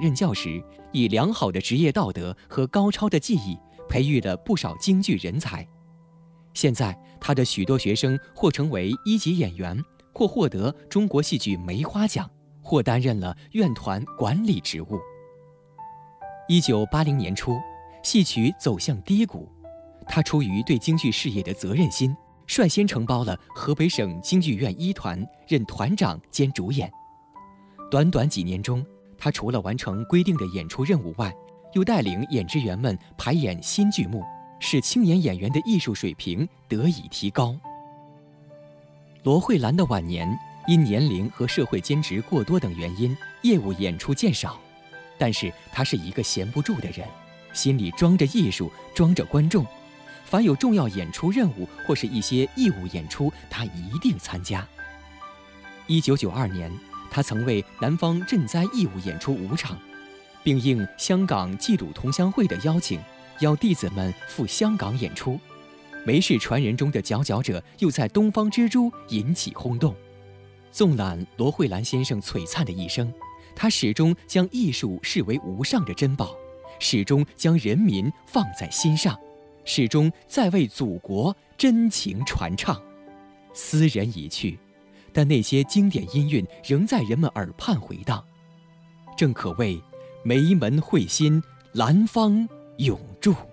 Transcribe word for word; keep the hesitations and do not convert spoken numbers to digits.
任教时，以良好的职业道德和高超的技艺，培育了不少京剧人才。现在，他的许多学生或成为一级演员，或获得中国戏剧梅花奖，或担任了院团管理职务。一九八零年初，戏曲走向低谷，他出于对京剧事业的责任心，率先承包了河北省京剧院一团，任团长兼主演。短短几年中，他除了完成规定的演出任务外，又带领演职员们排演新剧目，使青年演员的艺术水平得以提高。罗慧兰的晚年因年龄和社会兼职过多等原因，业务演出渐少，但是他是一个闲不住的人，心里装着艺术，装着观众，凡有重要演出任务或是一些义务演出，他一定参加。一九九二年，他曾为南方赈灾义务演出五场，并应香港冀鲁同乡会的邀请，邀弟子们赴香港演出。梅氏传人中的佼佼者又在东方之珠引起轰动。纵览罗慧兰先生璀璨的一生，他始终将艺术视为无上的珍宝，始终将人民放在心上，始终在为祖国真情传唱。斯人已去，但那些经典音韵仍在人们耳畔回荡，正可谓梅门会心，兰芳永驻。